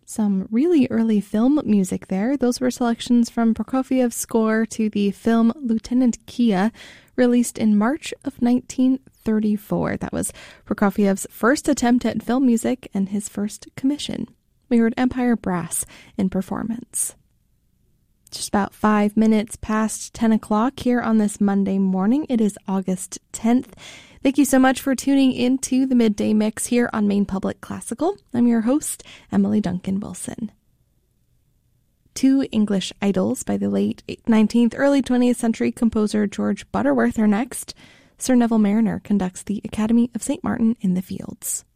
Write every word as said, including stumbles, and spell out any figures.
Some really early film music there. Those were selections from Prokofiev's score to the film Lieutenant Kia, released in March of nineteen thirty-four. That was Prokofiev's first attempt at film music and his first commission. We heard Empire Brass in performance. Just about five minutes past ten o'clock here on this Monday morning. It is August tenth. Thank you so much for tuning into the Midday Mix here on Maine Public Classical. I'm your host, Emily Duncan Wilson. Two English idols by the late nineteenth, early twentieth century composer George Butterworth are next. Sir Neville Marriner conducts the Academy of Saint Martin in the Fields.